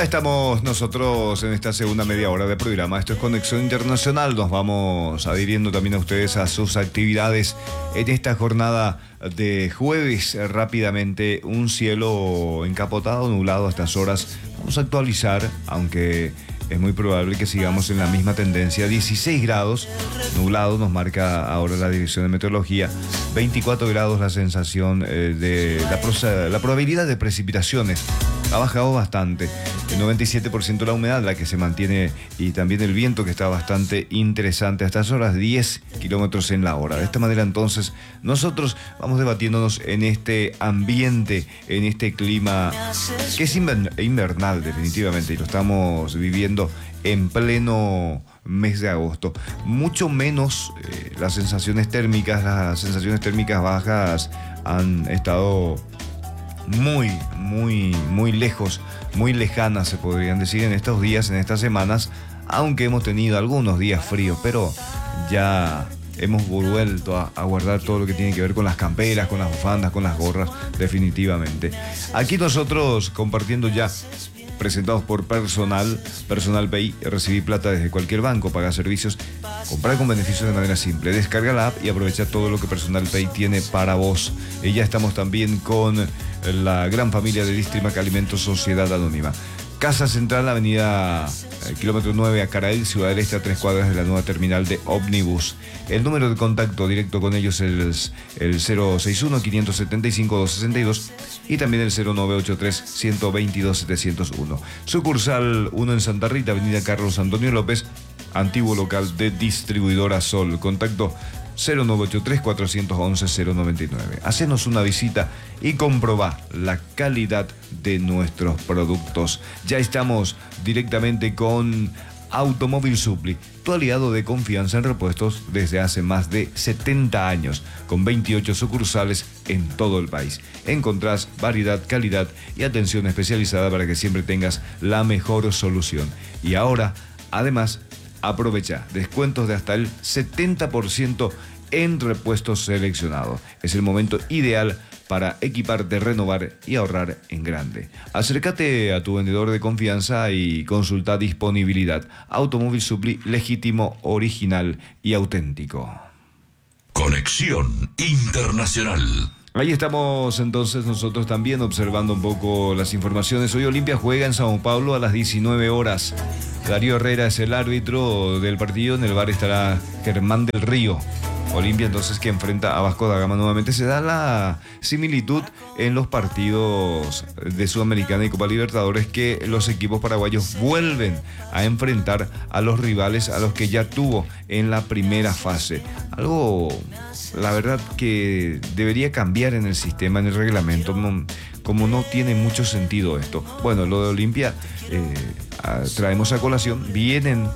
estamos nosotros en esta segunda media hora de programa. Esto es Conexión Internacional. Nos vamos adhiriendo también a ustedes a sus actividades en esta jornada de jueves. Rápidamente, un cielo encapotado, nublado a estas horas. Vamos a actualizar, aunque es muy probable que sigamos en la misma tendencia. 16 grados, nublado, nos marca ahora la Dirección de Meteorología. 24 grados la sensación de la probabilidad de precipitaciones. Ha bajado bastante. El 97% la humedad, la que se mantiene, y también el viento, que está bastante interesante a estas horas, 10 kilómetros en la hora. De esta manera, entonces, nosotros vamos debatiéndonos en este ambiente, en este clima que es invernal, definitivamente, y lo estamos viviendo en pleno mes de agosto. Mucho menos las sensaciones térmicas bajas han estado muy lejos, muy lejanas, se podrían decir, en estos días, en estas semanas, aunque hemos tenido algunos días fríos, pero ya hemos vuelto a guardar todo lo que tiene que ver con las camperas, con las bufandas, con las gorras, definitivamente. Aquí nosotros compartiendo ya, presentados por Personal Pay, recibir plata desde cualquier banco, pagar servicios, comprar con beneficios de manera simple. Descarga la app y aprovecha todo lo que Personal Pay tiene para vos. Y ya estamos también con la gran familia de Distrimac Alimentos Sociedad Anónima. Casa Central, avenida kilómetro 9 a Caraí, Ciudad del Este, a 3 cuadras de la nueva terminal de ómnibus. El número de contacto directo con ellos es el 061-575-262 y también el 0983-122-701. Sucursal 1 en Santa Rita, avenida Carlos Antonio López, antiguo local de Distribuidora Sol. Contacto 0983-411-099. Hacenos una visita y comprobá la calidad de nuestros productos. Ya estamos directamente con Automóvil Supply, tu aliado de confianza en repuestos desde hace más de 70 años, con 28 sucursales en todo el país. Encontrás variedad, calidad y atención especializada para que siempre tengas la mejor solución. Y ahora, además, aprovecha descuentos de hasta el 70% en repuestos seleccionados. Es el momento ideal para equiparte, renovar y ahorrar en grande. Acércate a tu vendedor de confianza y consulta disponibilidad. Automóvil Supply, legítimo, original y auténtico. Conexión Internacional. Ahí estamos entonces nosotros también observando un poco las informaciones. Hoy Olimpia juega en Sao Paulo a las 19 horas. Darío Herrera es el árbitro del partido. En el bar estará Germán del Río. Olimpia entonces que enfrenta a Vasco da Gama nuevamente. Se da la similitud en los partidos de Sudamericana y Copa Libertadores, que los equipos paraguayos vuelven a enfrentar a los rivales a los que ya tuvo en la primera fase. Algo, la verdad, que debería cambiar en el sistema, en el reglamento, como no tiene mucho sentido esto. Bueno, lo de Olimpia traemos a colación, vienen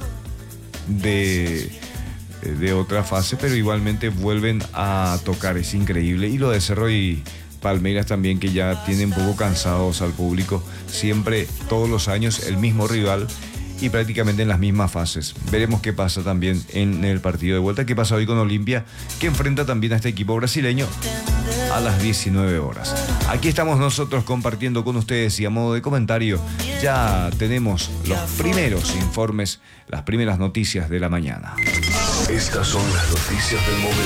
de otra fase, pero igualmente vuelven a tocar, es increíble. Y lo de Cerro y Palmeiras también, que ya tienen un poco cansados al público, siempre, todos los años, el mismo rival y prácticamente en las mismas fases. Veremos qué pasa también en el partido de vuelta, qué pasa hoy con Olimpia, que enfrenta también a este equipo brasileño a las 19 horas. Aquí estamos nosotros compartiendo con ustedes, y a modo de comentario ya tenemos los primeros informes, las primeras noticias de la mañana. Estas son las noticias del momento.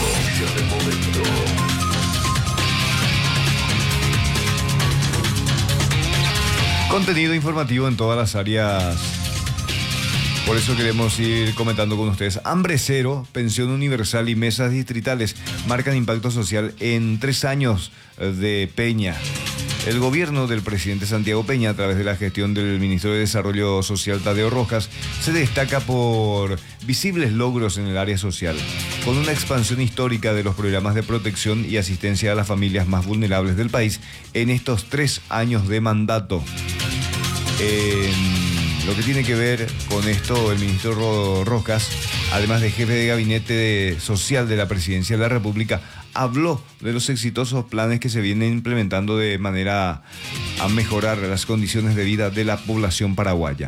Contenido informativo en todas las áreas. Por eso queremos ir comentando con ustedes. Hambre cero, pensión universal y mesas distritales marcan impacto social en 3 años de Peña. El gobierno del presidente Santiago Peña, a través de la gestión del ministro de Desarrollo Social Tadeo Rojas, se destaca por visibles logros en el área social, con una expansión histórica de los programas de protección y asistencia a las familias más vulnerables del país en estos 3 años de mandato. Lo que tiene que ver con esto, el ministro Rojas, además de jefe de gabinete social de la Presidencia de la República, habló de los exitosos planes que se vienen implementando de manera a mejorar las condiciones de vida de la población paraguaya.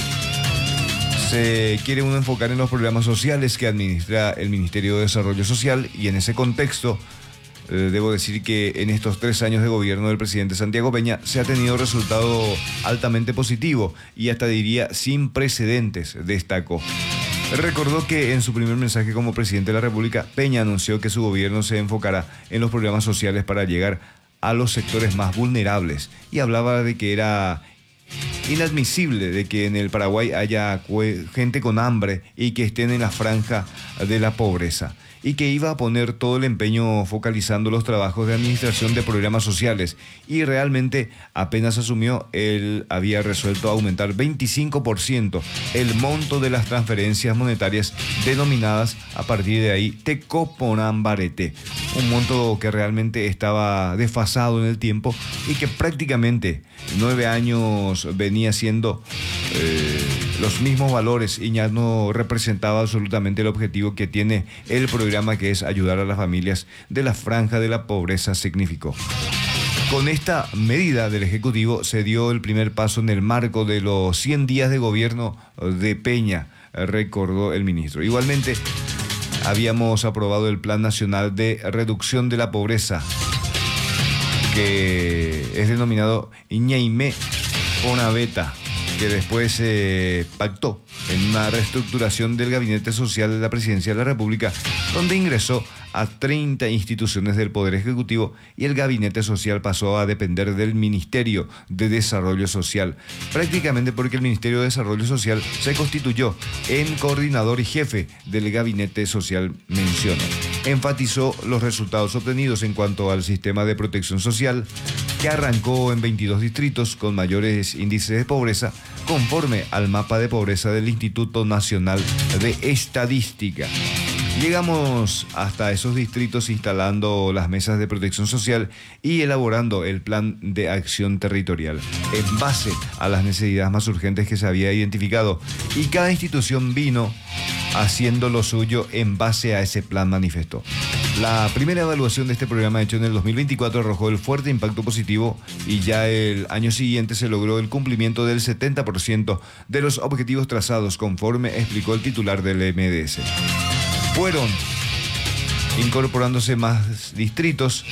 Se quiere uno enfocar en los programas sociales que administra el Ministerio de Desarrollo Social, y en ese contexto Debo decir que en estos 3 años de gobierno del presidente Santiago Peña se ha tenido resultado altamente positivo y hasta diría sin precedentes, destacó. Recordó que en su primer mensaje como presidente de la República, Peña anunció que su gobierno se enfocará en los programas sociales para llegar a los sectores más vulnerables y hablaba de que era inadmisible de que en el Paraguay haya gente con hambre y que estén en la franja de la pobreza, y que iba a poner todo el empeño focalizando los trabajos de administración de programas sociales, y realmente apenas asumió, él había resuelto aumentar 25% el monto de las transferencias monetarias denominadas a partir de ahí Tecoponambarete, un monto que realmente estaba desfasado en el tiempo y que prácticamente 9 años venía siendo los mismos valores y ya no representaba absolutamente el objetivo que tiene el programa, que es ayudar a las familias de la franja de la pobreza, significó. Con esta medida del Ejecutivo se dio el primer paso en el marco de los 100 días de gobierno de Peña, recordó el ministro. Igualmente, habíamos aprobado el Plan Nacional de Reducción de la Pobreza, que es denominado Iñaimé Ponabeta, que después se pactó en una reestructuración del Gabinete Social de la Presidencia de la República, donde ingresó a 30 instituciones del Poder Ejecutivo y el Gabinete Social pasó a depender del Ministerio de Desarrollo Social, prácticamente porque el Ministerio de Desarrollo Social se constituyó en coordinador y jefe del Gabinete Social, mencionó. Enfatizó los resultados obtenidos en cuanto al sistema de protección social, que arrancó en 22 distritos con mayores índices de pobreza, conforme al mapa de pobreza del Instituto Nacional de Estadística. Llegamos hasta esos distritos instalando las mesas de protección social y elaborando el plan de acción territorial en base a las necesidades más urgentes que se había identificado, y cada institución vino haciendo lo suyo en base a ese plan, manifestó. La primera evaluación de este programa, hecho en el 2024, arrojó el fuerte impacto positivo y ya el año siguiente se logró el cumplimiento del 70% de los objetivos trazados, conforme explicó el titular del MDS. Fueron incorporándose más distritos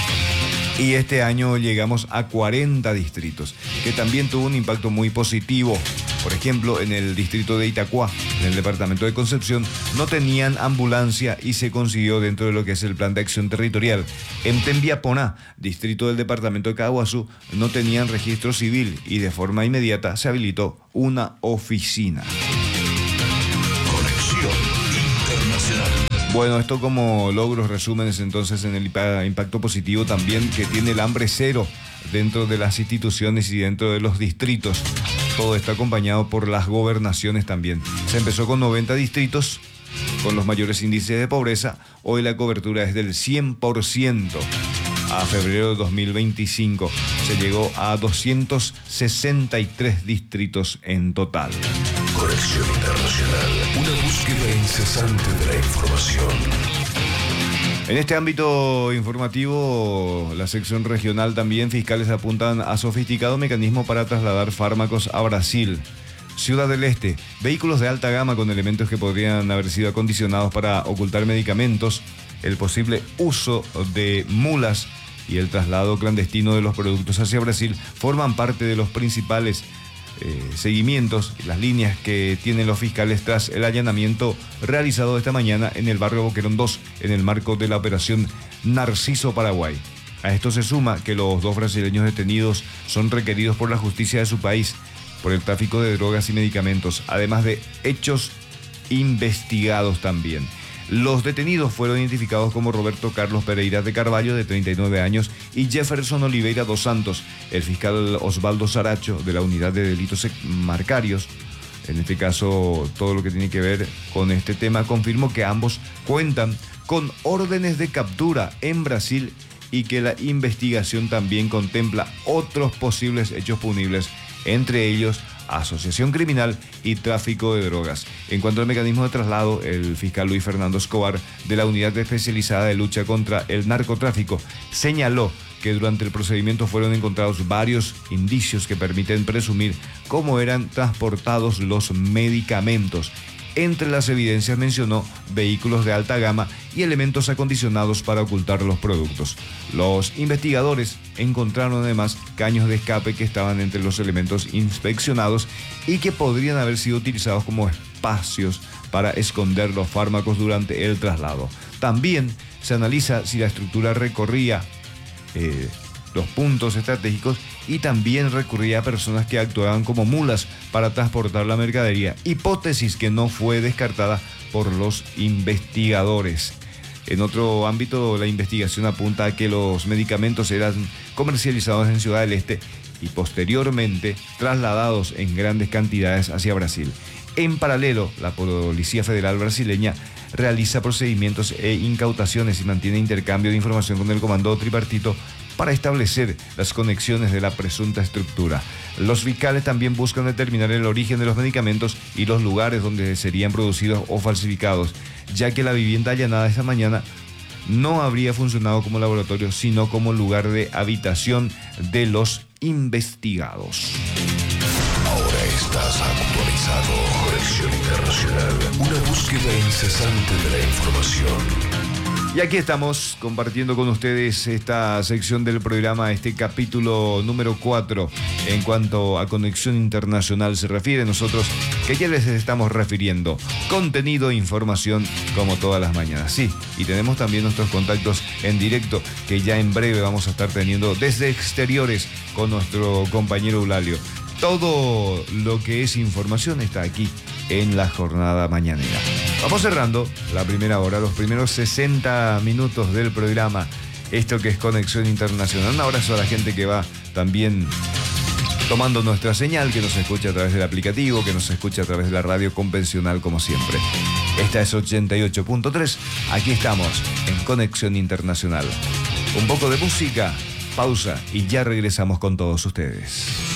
y este año llegamos a 40 distritos, que también tuvo un impacto muy positivo. Por ejemplo, en el distrito de Itacuá, en el departamento de Concepción, no tenían ambulancia y se consiguió dentro de lo que es el plan de acción territorial. En Tembiaponá, distrito del departamento de Caguazú, no tenían registro civil y de forma inmediata se habilitó una oficina. Conexión Internacional. Bueno, esto como logros, resúmenes entonces en el impacto positivo también que tiene el hambre cero dentro de las instituciones y dentro de los distritos. Todo está acompañado por las gobernaciones también. Se empezó con 90 distritos con los mayores índices de pobreza. Hoy la cobertura es del 100%. A febrero de 2025 se llegó a 263 distritos en total. Conexión Internacional, una búsqueda incesante de la información. En este ámbito informativo, la sección regional también, fiscales apuntan a sofisticado mecanismo para trasladar fármacos a Brasil. Ciudad del Este, vehículos de alta gama con elementos que podrían haber sido acondicionados para ocultar medicamentos, el posible uso de mulas y el traslado clandestino de los productos hacia Brasil forman parte de los principales seguimientos y las líneas que tienen los fiscales tras el allanamiento realizado esta mañana en el barrio Boquerón 2 en el marco de la operación Narciso Paraguay. A esto se suma que los 2 brasileños detenidos son requeridos por la justicia de su país por el tráfico de drogas y medicamentos, además de hechos investigados también. Los detenidos fueron identificados como Roberto Carlos Pereira de Carvalho, de 39 años, y Jefferson Oliveira dos Santos. El fiscal Osvaldo Saracho, de la Unidad de Delitos Marcarios, en este caso todo lo que tiene que ver con este tema, confirmó que ambos cuentan con órdenes de captura en Brasil y que la investigación también contempla otros posibles hechos punibles, entre ellos asociación criminal y tráfico de drogas. En cuanto al mecanismo de traslado, el fiscal Luis Fernando Escobar, de la Unidad Especializada de Lucha contra el Narcotráfico, señaló que durante el procedimiento fueron encontrados varios indicios que permiten presumir cómo eran transportados los medicamentos. Entre las evidencias mencionó vehículos de alta gama y elementos acondicionados para ocultar los productos. Los investigadores encontraron además caños de escape que estaban entre los elementos inspeccionados y que podrían haber sido utilizados como espacios para esconder los fármacos durante el traslado. También se analiza si la estructura recorría los puntos estratégicos y también recurría a personas que actuaban como mulas para transportar la mercadería, hipótesis que no fue descartada por los investigadores. En otro ámbito, la investigación apunta a que los medicamentos eran comercializados en Ciudad del Este y posteriormente trasladados en grandes cantidades hacia Brasil. En paralelo, la Policía Federal brasileña realiza procedimientos e incautaciones y mantiene intercambio de información con el Comando Tripartito para establecer las conexiones de la presunta estructura. Los fiscales también buscan determinar el origen de los medicamentos y los lugares donde serían producidos o falsificados, ya que la vivienda allanada esta mañana no habría funcionado como laboratorio, sino como lugar de habitación de los investigados. Ahora estás actualizado. Conexión Internacional. Una búsqueda incesante de la información. Y aquí estamos compartiendo con ustedes esta sección del programa, este capítulo número 4. En cuanto a Conexión Internacional se refiere, nosotros, ¿qué ya les estamos refiriendo? Contenido e información como todas las mañanas. Sí, y tenemos también nuestros contactos en directo que ya en breve vamos a estar teniendo desde exteriores con nuestro compañero Eulalio. Todo lo que es información está aquí en la jornada mañanera. Vamos cerrando la primera hora, los primeros 60 minutos del programa. Esto que es Conexión Internacional. Un abrazo a la gente que va también tomando nuestra señal, que nos escucha a través del aplicativo, que nos escucha a través de la radio convencional como siempre. Esta es 88.3. Aquí estamos en Conexión Internacional. Un poco de música, pausa y ya regresamos con todos ustedes.